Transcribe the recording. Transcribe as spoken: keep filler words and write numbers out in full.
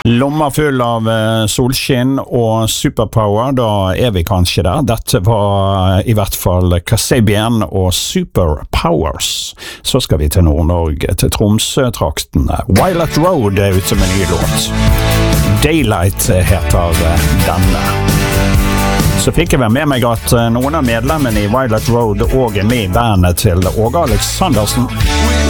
Lomma full av solskinn og superpower, da er vi kanskje der. Dette var i hvert fall Kasabian og Superpowers. Så skal vi til Nord-Norge, til Tromsø-traktene. Violet Road er ute med ny låt. Daylight heter denne. Så fikk jeg vel med meg at noen av medlemmene i Violet Road også er med i bandet til Åge Aleksandersen.